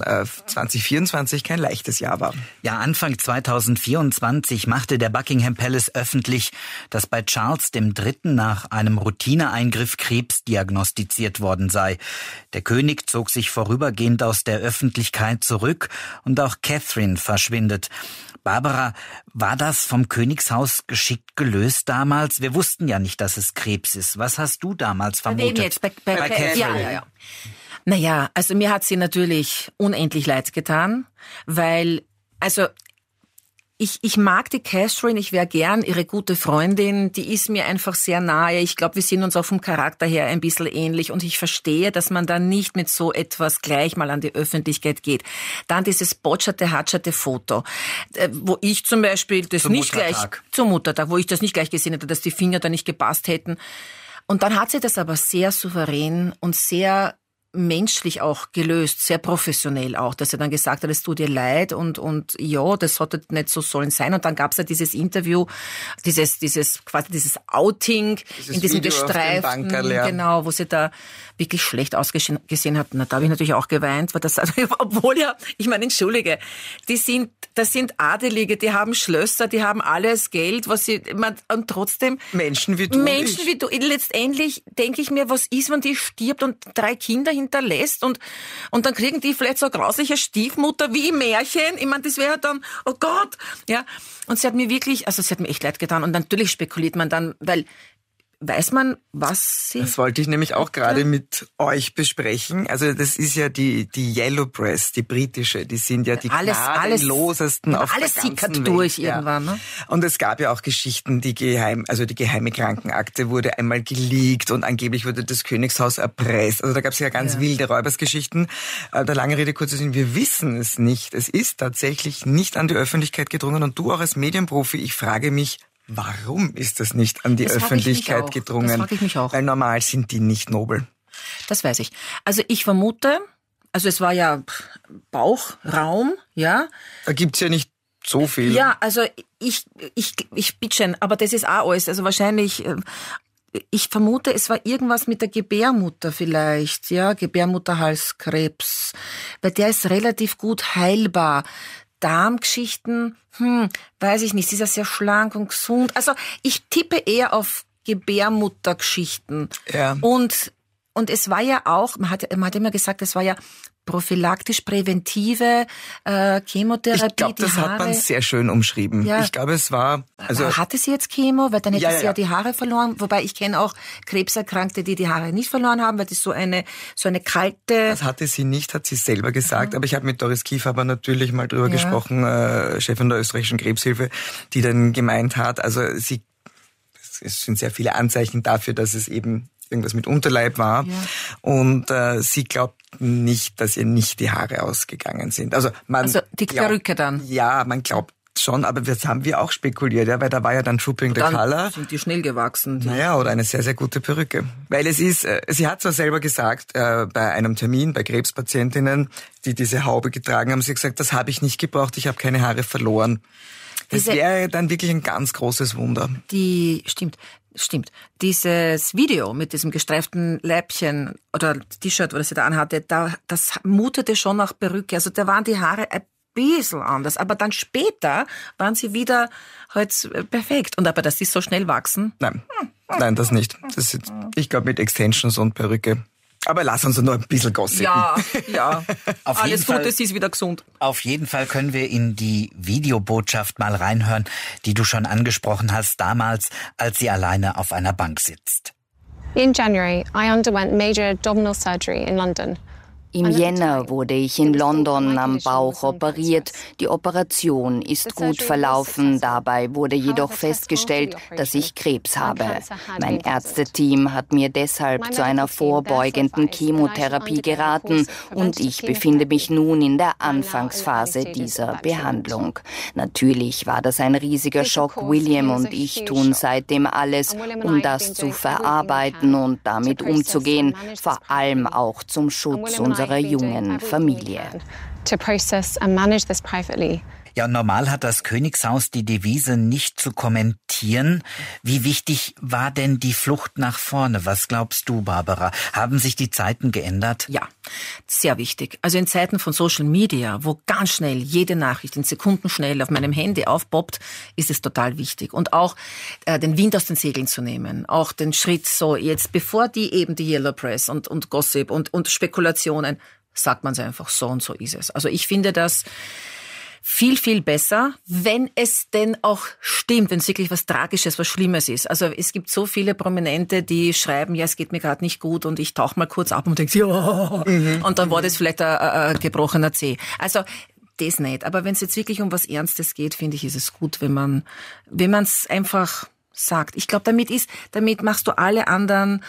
2024 kein leichtes Jahr war. Ja, Anfang 2024 machte der Buckingham Palace öffentlich, dass bei Charles III. Nach einem Routineeingriff Krebs diagnostiziert worden sei. Der König zog sich vorübergehend aus der Öffentlichkeit zurück und auch Catherine verschwindet. Barbara, war das vom Königshaus geschickt gelöst damals? Wir wussten ja nicht, dass es Krebs ist. Was hast du damals vermutet? Jetzt? Bei Catherine. Ja. Naja, also mir hat sie natürlich unendlich leid getan, weil, also ich mag die Catherine, ich wäre gern ihre gute Freundin, die ist mir einfach sehr nahe. Ich glaube, wir sind uns auch vom Charakter her ein bisschen ähnlich und ich verstehe, dass man da nicht mit so etwas gleich mal an die Öffentlichkeit geht. Dann dieses hatscherte Foto, wo ich zum Beispiel das zum Muttertag, wo ich das nicht gleich gesehen hätte, dass die Finger da nicht gepasst hätten. Und dann hat sie das aber sehr souverän und sehr menschlich auch gelöst, sehr professionell auch, dass er dann gesagt hat, es tut ihr leid und ja, das hätte nicht so sollen sein. Und dann gab's ja dieses Interview, dieses Outing in diesem gestreiften, genau, wo sie da wirklich schlecht ausgesehen hat. Na, da habe ich natürlich auch geweint, weil das, obwohl ja, ich meine, entschuldige, das sind Adelige, die haben Schlösser, die haben alles Geld, und trotzdem Menschen wie du. Letztendlich denke ich mir, was ist, wenn die stirbt und 3 Kinder hinterlässt und dann kriegen die vielleicht so eine grausliche Stiefmutter wie im Märchen. Ich meine, das wäre dann, oh Gott, ja. Und sie hat mir echt leid getan. Und natürlich spekuliert man dann, weil weiß man, was sie... Das wollte ich nämlich auch gerade mit euch besprechen. Also das ist ja die Yellow Press, die britische, die sind ja die gnadenlosesten auf der ganzen Welt. Alles sickert durch irgendwann. Ne? Und es gab ja auch Geschichten, die geheime Krankenakte wurde einmal geleakt und angeblich wurde das Königshaus erpresst. Also da gab es ja ganz wilde Räubersgeschichten. Der lange Rede, kurzer Sinn, wir wissen es nicht. Es ist tatsächlich nicht an die Öffentlichkeit gedrungen und du auch als Medienprofi, ich frage mich, warum ist das nicht an die Öffentlichkeit gedrungen? Das frage ich mich auch. Weil normal sind die nicht nobel. Das weiß ich. Also ich vermute, es war ja Bauchraum, ja. Da gibt's ja nicht so viel. Ja, also ich bitteschön, aber das ist auch alles. Also wahrscheinlich, ich vermute, es war irgendwas mit der Gebärmutter vielleicht, ja, Gebärmutterhalskrebs, weil der ist relativ gut heilbar. Darmgeschichten, weiß ich nicht, sie ist ja sehr schlank und gesund. Also ich tippe eher auf Gebärmuttergeschichten. Ja. Und es war ja auch, man hat immer gesagt, es war ja prophylaktisch-präventive Chemotherapie. Ich glaube, das hat man sehr schön umschrieben. Ja. Ich glaube, es war... Hatte sie jetzt Chemo? Weil dann hätte sie ja die Haare verloren. Wobei ich kenne auch Krebserkrankte, die Haare nicht verloren haben, weil das so eine kalte... Das hatte sie nicht, hat sie selber gesagt. Aber ich habe mit Doris Kiefer aber natürlich mal drüber gesprochen, Chefin der österreichischen Krebshilfe, die dann gemeint hat, also es sind sehr viele Anzeichen dafür, dass es eben irgendwas mit Unterleib war. Ja. Und sie glaubt nicht, dass ihr nicht die Haare ausgegangen sind. Also die Perücke dann? Ja, man glaubt schon, aber das haben wir auch spekuliert, ja, weil da war ja dann Trooping the Colour. Sind die schnell gewachsen. Naja, oder eine sehr, sehr gute Perücke. Weil es ist, sie hat zwar selber gesagt, bei einem Termin bei Krebspatientinnen, die diese Haube getragen haben, sie gesagt, das habe ich nicht gebraucht, ich habe keine Haare verloren. Das wäre dann wirklich ein ganz großes Wunder. Stimmt. Dieses Video mit diesem gestreiften Leibchen oder T-Shirt, was sie da anhatte, das mutete schon nach Perücke. Also da waren die Haare ein bisschen anders. Aber dann später waren sie wieder halt perfekt. Und aber, dass die so schnell wachsen? Nein, das nicht. Ich glaube mit Extensions und Perücke. Aber lass uns nur ein bisschen gossipen. Ja. Alles Gute, sie ist wieder gesund. Auf jeden Fall können wir in die Videobotschaft mal reinhören, die du schon angesprochen hast, damals, als sie alleine auf einer Bank sitzt. In January, I underwent major abdominal surgery in London. Im Jänner wurde ich in London am Bauch operiert. Die Operation ist gut verlaufen. Dabei wurde jedoch festgestellt, dass ich Krebs habe. Mein Ärzteteam hat mir deshalb zu einer vorbeugenden Chemotherapie geraten und ich befinde mich nun in der Anfangsphase dieser Behandlung. Natürlich war das ein riesiger Schock. William und ich tun seitdem alles, um das zu verarbeiten und damit umzugehen, vor allem auch zum Schutz unserer jungen Familie. Ja, und normal hat das Königshaus die Devise, nicht zu kommentieren. Wie wichtig war denn die Flucht nach vorne? Was glaubst du, Barbara? Haben sich die Zeiten geändert? Ja, sehr wichtig. Also in Zeiten von Social Media, wo ganz schnell jede Nachricht in Sekunden schnell auf meinem Handy aufpoppt, ist es total wichtig. Und auch den Wind aus den Segeln zu nehmen. Auch den Schritt so jetzt, bevor die Yellow Press und Gossip und Spekulationen, sagt man es einfach so und so ist es. Also ich finde das viel, viel besser, wenn es denn auch stimmt, wenn es wirklich was Tragisches, was Schlimmes ist. Also es gibt so viele Prominente, die schreiben, ja, es geht mir gerade nicht gut und ich tauche mal kurz ab und denke, ja, und dann war das vielleicht ein gebrochener Zeh. Also das nicht. Aber wenn es jetzt wirklich um was Ernstes geht, finde ich, ist es gut, wenn man es einfach sagt. Ich glaube, damit machst du alle anderen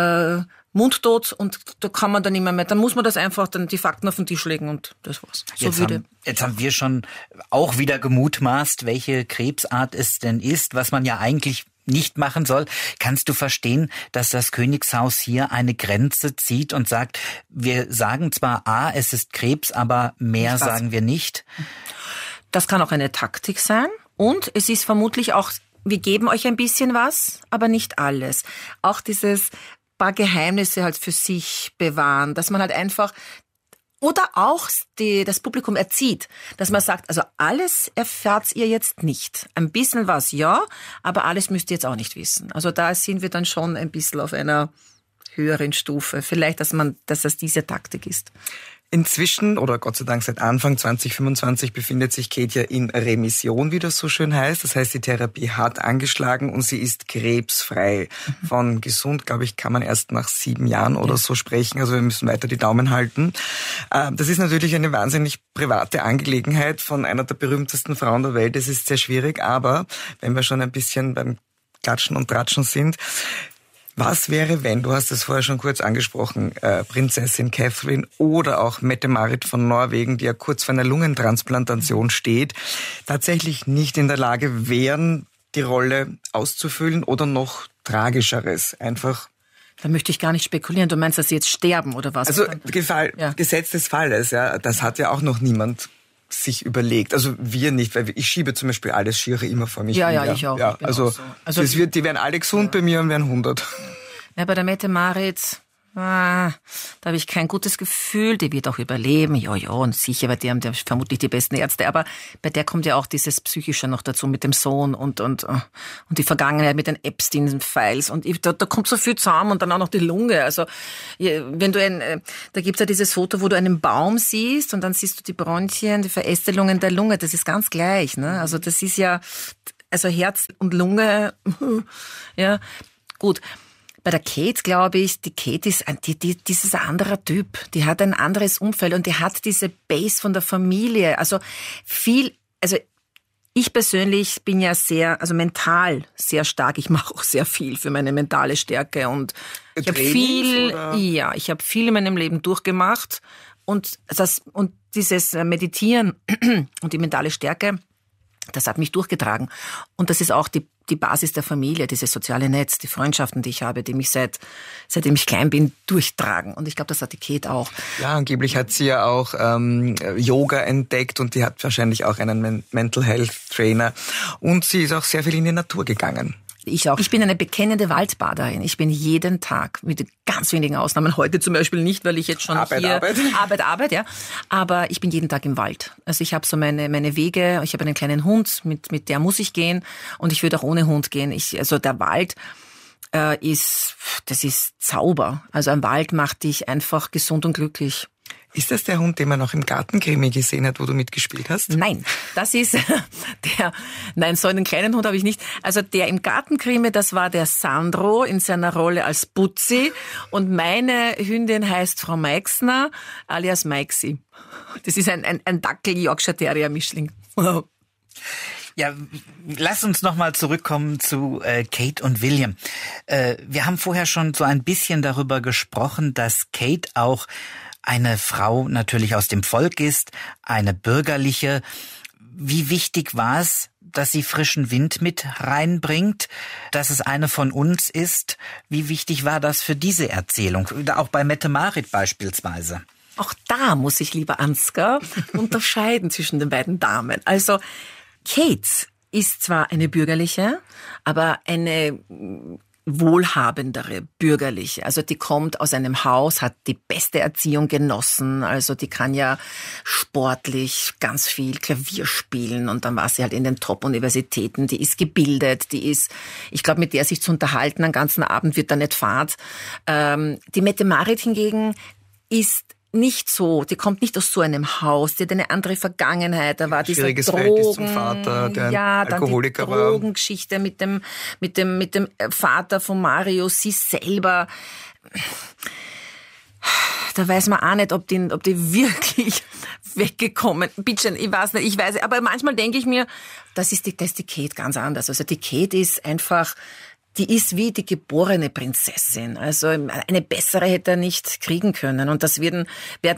mundtot und da kann man dann immer mehr, dann muss man das einfach dann die Fakten auf den Tisch legen und das war's. Jetzt haben wir schon auch wieder gemutmaßt, welche Krebsart es denn ist, was man ja eigentlich nicht machen soll. Kannst du verstehen, dass das Königshaus hier eine Grenze zieht und sagt, wir sagen zwar es ist Krebs, aber mehr sagen wir nicht? Das kann auch eine Taktik sein und es ist vermutlich auch, wir geben euch ein bisschen was, aber nicht alles. Auch dieses paar Geheimnisse halt für sich bewahren, dass man halt einfach oder auch das Publikum erzieht, dass man sagt, also alles erfahrt ihr jetzt nicht. Ein bisschen was ja, aber alles müsst ihr jetzt auch nicht wissen. Also da sind wir dann schon ein bisschen auf einer höheren Stufe. Vielleicht, dass das diese Taktik ist. Inzwischen, oder Gott sei Dank seit Anfang 2025, befindet sich Kate ja in Remission, wie das so schön heißt. Das heißt, die Therapie hat angeschlagen und sie ist krebsfrei. Von gesund, glaube ich, kann man erst nach 7 Jahren oder so sprechen. Also wir müssen weiter die Daumen halten. Das ist natürlich eine wahnsinnig private Angelegenheit von einer der berühmtesten Frauen der Welt. Es ist sehr schwierig, aber wenn wir schon ein bisschen beim Klatschen und Tratschen sind, was wäre, wenn, du hast es vorher schon kurz angesprochen, Prinzessin Catherine oder auch Mette-Marit von Norwegen, die ja kurz vor einer Lungentransplantation steht, tatsächlich nicht in der Lage wären, die Rolle auszufüllen oder noch Tragischeres, einfach. Da möchte ich gar nicht spekulieren. Du meinst, dass sie jetzt sterben oder was? Also Gesetz des Falles, ja, das hat ja auch noch niemand sich überlegt. Also wir nicht, weil ich schiebe zum Beispiel alles Schiere immer vor mich. Ja, ich auch. Ja, also die werden alle gesund bei mir und werden 100. Ja, bei der Mette-Marit, da habe ich kein gutes Gefühl. Die wird auch überleben. Ja, und sicher, weil die haben vermutlich die besten Ärzte. Aber bei der kommt ja auch dieses Psychische noch dazu mit dem Sohn und die Vergangenheit mit den Epstein-Files. Und da kommt so viel zusammen und dann auch noch die Lunge. Also, wenn du da gibt's ja dieses Foto, wo du einen Baum siehst und dann siehst du die Bronchien, die Verästelungen der Lunge. Das ist ganz gleich, ne? Also, das ist ja, also Herz und Lunge, ja, gut. Bei der Kate, glaube ich, die Kate ist ein anderer Typ. Die hat ein anderes Umfeld und die hat diese Base von der Familie. Also ich persönlich bin ja mental sehr stark. Ich mache auch sehr viel für meine mentale Stärke und ich habe viel in meinem Leben durchgemacht und dieses Meditieren und die mentale Stärke, das hat mich durchgetragen. Und das ist auch die Basis der Familie, dieses soziale Netz, die Freundschaften, die ich habe, die mich seitdem ich klein bin, durchtragen. Und ich glaube, das hat die Kate auch. Ja, angeblich hat sie ja auch Yoga entdeckt und die hat wahrscheinlich auch einen Mental Health Trainer. Und sie ist auch sehr viel in die Natur gegangen. Ich auch. Ich bin eine bekennende Waldbaderin. Ich bin jeden Tag, mit ganz wenigen Ausnahmen, heute zum Beispiel nicht, weil ich jetzt schon Arbeit, ja. Aber ich bin jeden Tag im Wald. Also ich habe so meine Wege, ich habe einen kleinen Hund, mit der muss ich gehen und ich würde auch ohne Hund gehen. Also der Wald das ist Zauber. Also ein Wald macht dich einfach gesund und glücklich. Ist das der Hund, den man noch im Gartenkrimi gesehen hat, wo du mitgespielt hast? Nein, das ist so einen kleinen Hund habe ich nicht. Also der im Gartenkrimi, das war der Sandro in seiner Rolle als Butzi und meine Hündin heißt Frau Meixner alias Meixi. Das ist ein Dackel-Yorkshire-Terrier-Mischling. Ja, lass uns nochmal zurückkommen zu Kate und William. Wir haben vorher schon so ein bisschen darüber gesprochen, dass Kate auch eine Frau natürlich aus dem Volk ist, eine bürgerliche. Wie wichtig war es, dass sie frischen Wind mit reinbringt, dass es eine von uns ist? Wie wichtig war das für diese Erzählung? Auch bei Mette-Marit beispielsweise. Auch da muss ich, lieber Ansgar, unterscheiden zwischen den beiden Damen. Also Kate ist zwar eine bürgerliche, aber eine wohlhabendere bürgerliche. Also die kommt aus einem Haus, hat die beste Erziehung genossen. Also die kann ja sportlich ganz viel Klavier spielen und dann war sie halt in den Top-Universitäten. Die ist gebildet, ich glaube, mit der sich zu unterhalten einen ganzen Abend wird da nicht fad. Die Mette-Marit hingegen ist nicht so, die kommt nicht aus so einem Haus, die hat eine andere Vergangenheit, da war dieser schwieriges Verhältnis zum Vater, der Alkoholiker war. Dann die Drogengeschichte mit dem Vater von Mario, sie selber, da weiß man auch nicht, ob die wirklich weggekommen, bitte, ich weiß nicht, aber manchmal denke ich mir, das ist die Kate ganz anders. Also die Kate ist einfach, die ist wie die geborene Prinzessin. Also eine bessere hätte er nicht kriegen können. Und das werden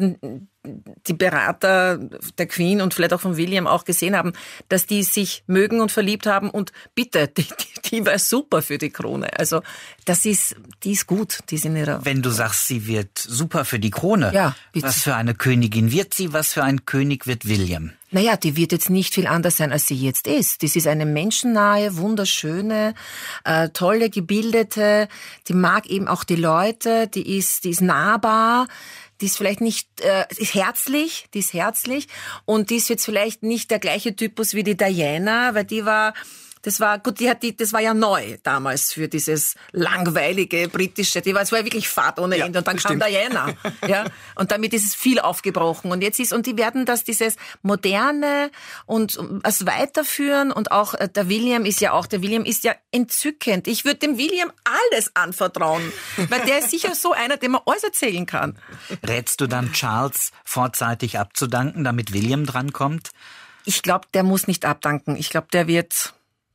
die Berater der Queen und vielleicht auch von William auch gesehen haben, dass die sich mögen und verliebt haben. Und bitte, die war super für die Krone. Also die ist gut. Die ist in ihrer. Wenn du sagst, sie wird super für die Krone, ja, was für eine Königin wird sie, was für ein König wird William? Naja, die wird jetzt nicht viel anders sein, als sie jetzt ist. Das ist eine menschennahe, wunderschöne, tolle, gebildete, die mag eben auch die Leute, die ist nahbar, die ist vielleicht nicht, ist herzlich und die ist jetzt vielleicht nicht der gleiche Typus wie die Diana, weil das war ja neu damals für dieses langweilige britische, es war ja wirklich Fahrt ohne Ende und dann kam Diana, ja, und damit ist es viel aufgebrochen und die werden dieses moderne und es weiterführen und auch der William ist ja entzückend. Ich würde dem William alles anvertrauen, weil der ist sicher so einer, dem man alles erzählen kann. Rätst du dann Charles vorzeitig abzudanken, damit William drankommt? Ich glaube, der muss nicht abdanken. Ich glaube, der wird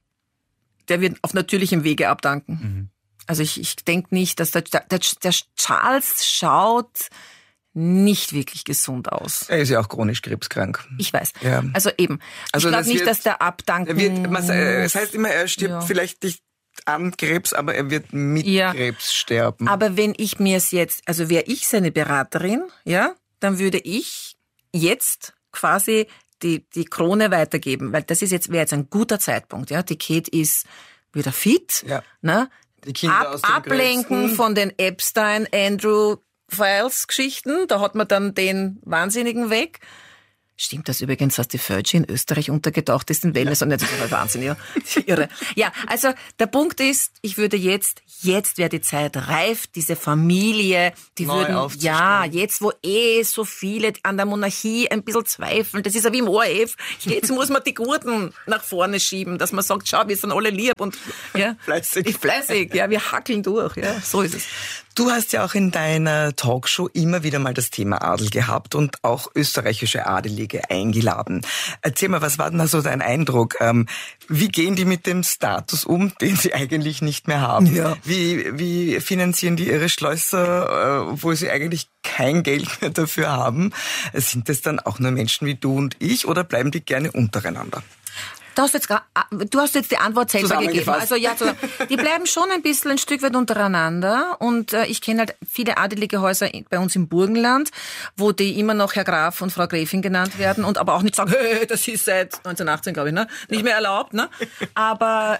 auf natürlichem Wege abdanken. Mhm. Also ich denke nicht, dass der Charles schaut nicht wirklich gesund aus. Er ist ja auch chronisch krebskrank. Ich weiß. Ja. Also eben. Ich glaube nicht, dass der abdanken es heißt immer, er stirbt vielleicht nicht an Krebs, aber er wird mit Krebs sterben. Aber wenn ich mir es jetzt, also wäre ich seine Beraterin, ja, dann würde ich jetzt quasi die Krone weitergeben, weil wäre jetzt ein guter Zeitpunkt, ja. Die Kate ist wieder fit, ne? Die Kinder aus dem ablenken Größten. Von den Epstein, Andrew Files Geschichten, da hat man dann den Wahnsinnigen weg. Stimmt das übrigens, dass die Fergie in Österreich untergetaucht ist in Wellness und nicht so ein Wahnsinn, ja. Irre. Ja, also der Punkt ist, ich würde jetzt wäre die Zeit reif, diese Familie, die neu würden, jetzt wo so viele an der Monarchie ein bisschen zweifeln, das ist ja wie im ORF, jetzt muss man die Gurten nach vorne schieben, dass man sagt, schau, wir sind alle lieb und fleißig, ja, wir hackeln durch, ja, so ist es. Du hast ja auch in deiner Talkshow immer wieder mal das Thema Adel gehabt und auch österreichische Adelige eingeladen. Erzähl mal, was war denn da so dein Eindruck? Wie gehen die mit dem Status um, den sie eigentlich nicht mehr haben? Ja. Wie finanzieren die ihre Schlösser, wo sie eigentlich kein Geld mehr dafür haben? Sind das dann auch nur Menschen wie du und ich oder bleiben die gerne untereinander? Du hast jetzt die Antwort selber gegeben. Also die bleiben schon ein Stück weit untereinander und ich kenne halt viele adelige Häuser bei uns im Burgenland, wo die immer noch Herr Graf und Frau Gräfin genannt werden und aber auch nicht sagen, das ist seit 1918, glaube ich, ne? Nicht mehr erlaubt, ne? Aber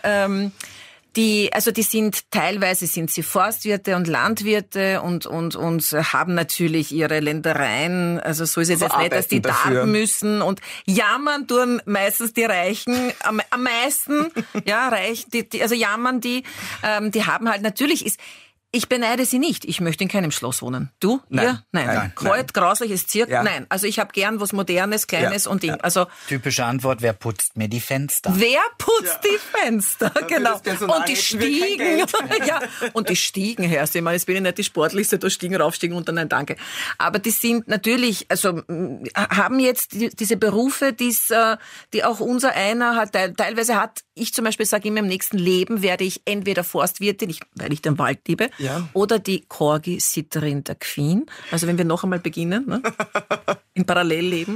teilweise sind sie Forstwirte und Landwirte und haben natürlich ihre Ländereien, also so ist es jetzt nicht, dass die darben müssen und jammern tun meistens die Reichen am meisten, ja, reich, also jammern die haben halt, natürlich Ich beneide sie nicht. Ich möchte in keinem Schloss wohnen. Du? Nein. Ihr? Nein. Kalt, grausliches Zirk? Ja. Nein. Also ich habe gern was Modernes, Kleines und Ding. Also typische Antwort, wer putzt mir die Fenster? Wer putzt die Fenster? Genau. Und die Stiegen. Ja. Und die Stiegen, hörst du. Ich meine, jetzt bin ich nicht die Sportlichste, da Stiegen raufstiegen und dann nein, danke. Aber die sind natürlich, also haben jetzt diese Berufe, die auch unser einer hat, teilweise hat. Ich zum Beispiel sage immer, im nächsten Leben werde ich entweder Forstwirtin, weil ich den Wald liebe, oder die Corgi-Sitterin der Queen. Also wenn wir noch einmal beginnen, ne? Im Parallelleben.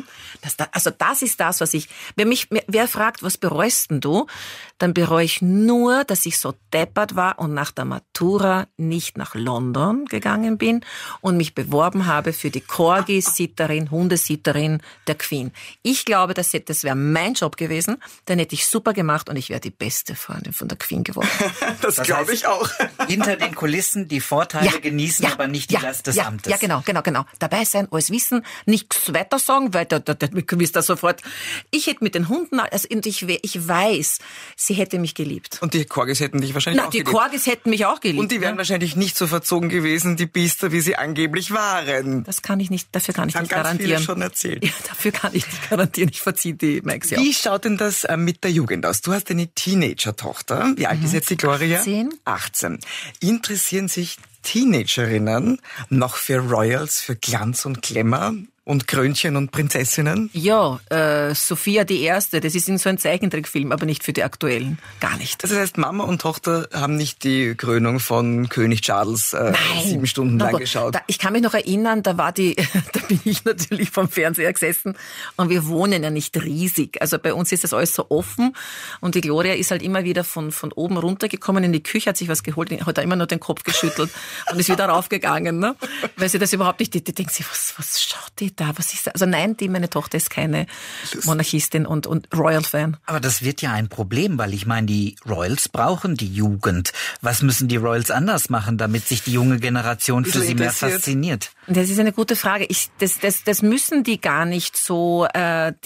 Das ist das, was ich... Wer fragt, was bereust denn du? Dann bereue ich nur, dass ich so deppert war und nach der Matura nicht nach London gegangen bin und mich beworben habe für die Corgi-Sitterin, Hundesitterin der Queen. Ich glaube, das wäre mein Job gewesen. Den hätte ich super gemacht und ich wäre die beste Freundin von der Queen geworden. Das glaube ich auch. Hinter den Kulissen die Vorteile genießen, aber nicht die Last des Amtes. Ja, genau. Dabei sein, alles wissen, nichts weiter sagen, weil da wisst ihr sofort. Ich hätte mit den Hunden, und ich weiß, sie hätte mich geliebt. Und die Corgis hätten dich wahrscheinlich auch geliebt. Die Corgis hätten mich auch geliebt. Und die wären wahrscheinlich nicht so verzogen gewesen, die Biester, wie sie angeblich waren. Dafür kann ich nicht garantieren. Ganz viele schon erzählt. Ja, dafür kann ich nicht garantieren. Ich verziehe die Maxi auch. Wie schaut denn das mit der Jugend aus? Du hast eine Teenager-Tochter. Wie alt ist jetzt die Gloria? 18. Interessieren sich Teenagerinnen noch für Royals, für Glanz und Glamour? Und Krönchen und Prinzessinnen? Ja, Sophia die Erste, das ist in so einem Zeichentrickfilm, aber nicht für die aktuellen. Gar nicht. Das heißt, Mama und Tochter haben nicht die Krönung von König Charles 7 Stunden lang geschaut. Ich kann mich noch erinnern, da bin ich natürlich vom Fernseher gesessen und wir wohnen ja nicht riesig. Also bei uns ist das alles so offen und die Gloria ist halt immer wieder von oben runtergekommen in die Küche, hat sich was geholt, hat da immer nur den Kopf geschüttelt und ist wieder raufgegangen, ne? Weil sie das überhaupt nicht, die denkt sich, was schaut die da, was ist da? Also nein, meine Tochter ist keine Monarchistin und Royal-Fan. Aber das wird ja ein Problem, weil ich meine, die Royals brauchen die Jugend. Was müssen die Royals anders machen, damit sich die junge Generation für sie mehr fasziniert? Das ist eine gute Frage. Das müssen die gar nicht so... Also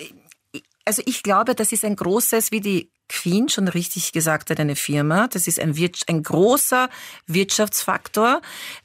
ich glaube, das ist ein großes, wie die Queen schon richtig gesagt hat, eine Firma. Das ist ein großer Wirtschaftsfaktor,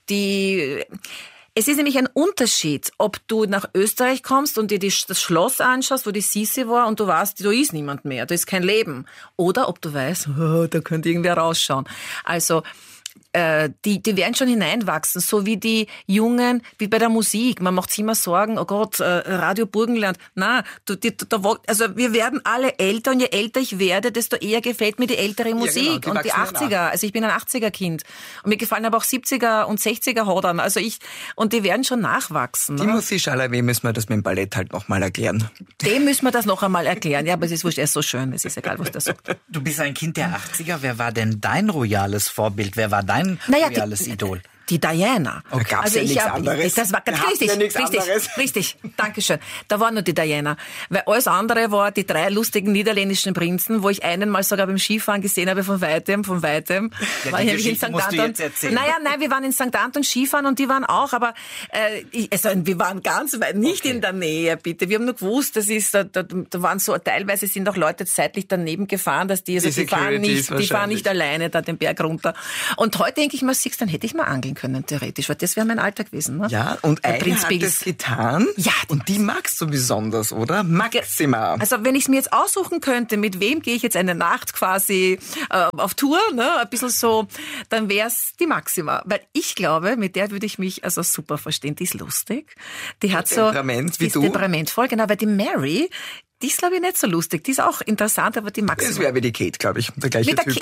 Es ist nämlich ein Unterschied, ob du nach Österreich kommst und dir das Schloss anschaust, wo die Sisi war und du weißt, da ist niemand mehr, da ist kein Leben. Oder ob du weißt, da könnte irgendwer rausschauen. Also die werden schon hineinwachsen, so wie die Jungen, wie bei der Musik. Man macht sich immer Sorgen, oh Gott, Radio Burgenland. Na, also wir werden alle älter und je älter ich werde, desto eher gefällt mir die ältere Musik. Ja, genau, und die 80er. Also ich bin ein 80er-Kind. Und mir gefallen aber auch 70er und 60er Hodern. Also und die werden schon nachwachsen. Timothy Chalamet müssen wir das mit dem Ballett halt nochmal erklären. Dem müssen wir das noch einmal erklären. Ja, aber es ist wurscht, er ist so schön. Es ist egal, was der sagt. Du bist ein Kind der 80er. Wer war denn dein royales Vorbild? Wer war dein royales Idol? Die Diana. Okay. Gab's ja nichts anderes. Das war ganz richtig. Dankeschön. Da war nur die Diana. Weil alles andere war die 3 lustigen niederländischen Prinzen, wo ich einen mal sogar beim Skifahren gesehen habe von weitem. Ja, war ich in St. Anton. Jetzt erzählen. Nein, wir waren in St. Anton Skifahren und die waren auch, aber wir waren ganz weit, nicht in der Nähe, bitte. Wir haben nur gewusst, da waren so, teilweise sind auch Leute zeitlich daneben gefahren, dass die fahren nicht alleine da den Berg runter. Und heute denke ich mal, dann hätte ich mal angeln können, theoretisch, weil das wäre mein Alter gewesen. Ne? Ja, und eine Prinz hat das getan. Ja. Und die magst du besonders, oder? Maxima. Also wenn ich es mir jetzt aussuchen könnte, mit wem gehe ich jetzt eine Nacht quasi auf Tour, ne, ein bisschen so, dann wäre es die Maxima. Weil ich glaube, mit der würde ich mich also super verstehen. Die ist lustig. Die hat so... Temperament wie du. Temperamentvoll, genau, weil die Mary... Die ist, glaube ich, nicht so lustig. Die ist auch interessant, aber die Maxima. Das wäre wie die Kate, glaube ich. Der gleiche Typ.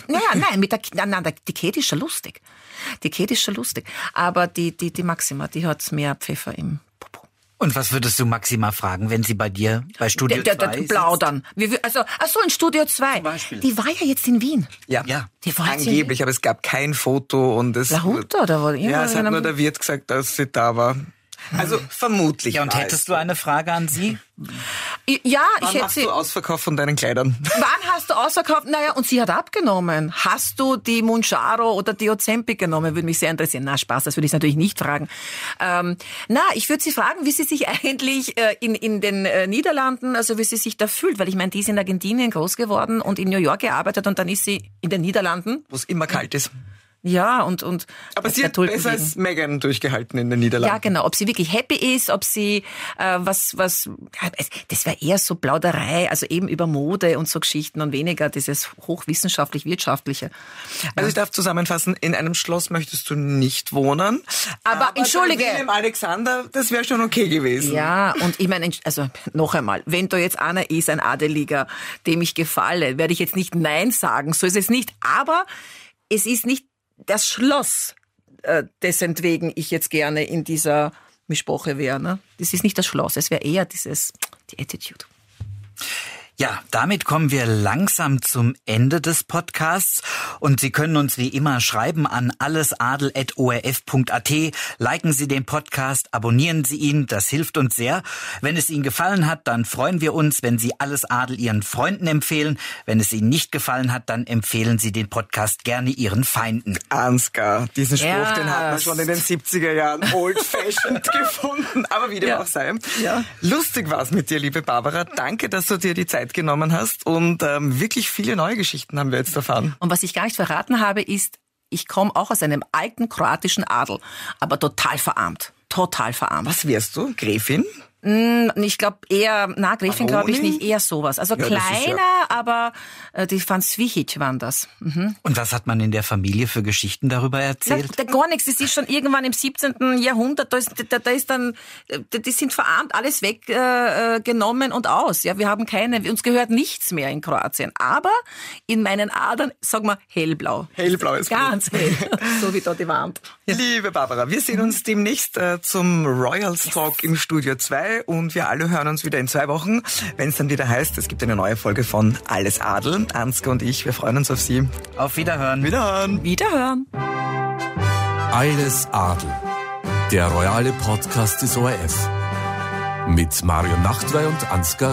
Die Kate ist schon lustig. Aber die Maxima, die hat mehr Pfeffer im Popo. Und was würdest du Maxima fragen, wenn sie bei dir bei Studio 2 plaudern. In Studio 2. Die war ja jetzt in Wien. Ja. Die war angeblich, aber es gab kein Foto und es... La Hunter, da war ja, es hat nur der Wirt gesagt, dass sie da war. Also vermutlich. Ja, und hättest du eine Frage an sie? Ja, Wann hast du Ausverkauf von deinen Kleidern? Wann hast du Ausverkauf? Naja, und sie hat abgenommen. Hast du die Mounjaro oder die Ozempic genommen? Würde mich sehr interessieren. Na, Spaß, das würde ich natürlich nicht fragen. Ich würde sie fragen, wie sie sich eigentlich in den Niederlanden, also wie sie sich da fühlt. Weil ich meine, die ist in Argentinien groß geworden und in New York gearbeitet und dann ist sie in den Niederlanden. Wo es immer kalt ist. Ja, und aber sie hat besser als Meghan durchgehalten in den Niederlanden. Ja, genau. Ob sie wirklich happy ist, ob sie das wäre eher so Plauderei, also eben über Mode und so Geschichten und weniger dieses hochwissenschaftlich-wirtschaftliche. Also ich darf zusammenfassen, in einem Schloss möchtest du nicht wohnen. Aber entschuldige. William Alexander, das wäre schon okay gewesen. Ja, und ich meine, also noch einmal, wenn da jetzt einer ist, ein Adeliger, dem ich gefalle, werde ich jetzt nicht Nein sagen, so ist es nicht. Aber es ist nicht das Schloss, dessen wegen ich jetzt gerne in dieser Mischproche wäre. Ne? Das ist nicht das Schloss, es wäre eher die Attitude. Ja, damit kommen wir langsam zum Ende des Podcasts und Sie können uns wie immer schreiben an allesadel@orf.at. Liken Sie den Podcast, abonnieren Sie ihn, das hilft uns sehr. Wenn es Ihnen gefallen hat, dann freuen wir uns, wenn Sie Alles Adel Ihren Freunden empfehlen. Wenn es Ihnen nicht gefallen hat, dann empfehlen Sie den Podcast gerne Ihren Feinden. Ansgar, diesen Spruch, den hat man schon in den 70er Jahren old-fashioned gefunden, aber wie dem auch sei. Ja. Lustig war's mit dir, liebe Barbara. Danke, dass du dir die Zeit genommen hast und wirklich viele neue Geschichten haben wir jetzt erfahren. Und was ich gar nicht verraten habe, ist, ich komme auch aus einem alten kroatischen Adel, aber total verarmt. Total verarmt. Was wärst du? Gräfin? Ich glaube eher, Gräfin glaube ich nicht, eher sowas. Also ja, kleiner, aber die Van Swihic waren das. Mhm. Und was hat man in der Familie für Geschichten darüber erzählt? Gar nichts, das ist schon irgendwann im 17. Jahrhundert, da ist dann, die sind verarmt, alles weggenommen und aus. Ja, wir haben uns gehört nichts mehr in Kroatien. Aber in meinen Adern, sag mal, hellblau. Hellblau ist ganz hell, so wie da die Wand. Ja. Liebe Barbara, wir sehen uns demnächst zum Royals Talk im Studio 2 und wir alle hören uns wieder in 2 Wochen, wenn es dann wieder heißt, es gibt eine neue Folge von Alles Adel. Ansgar und ich, wir freuen uns auf Sie. Auf Wiederhören. Wiederhören. Alles Adel, der royale Podcast des ORF. Mit Marion Nachtwey und Ansgar